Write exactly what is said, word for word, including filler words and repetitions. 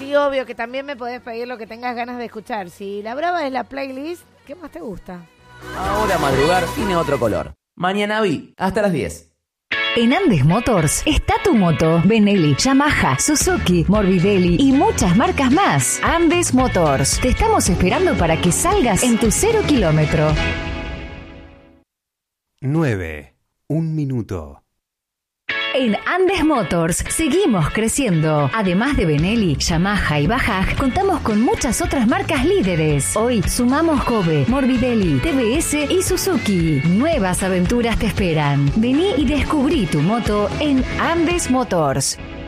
Y obvio que también me podés pedir lo que tengas ganas de escuchar. Si la brava es la playlist, ¿qué más te gusta? Ahora madrugar tiene otro color. Mañana vi, hasta las diez. En Andes Motors está tu moto, Benelli, Yamaha, Suzuki, Morbidelli y muchas marcas más. Andes Motors, te estamos esperando para que salgas en tu cero kilómetro. nueve. Un minuto. En Andes Motors seguimos creciendo. Además de Benelli, Yamaha y Bajaj, contamos con muchas otras marcas líderes. Hoy sumamos Kobe, Morbidelli, T V S y Suzuki. Nuevas aventuras te esperan. Vení y descubrí tu moto en Andes Motors.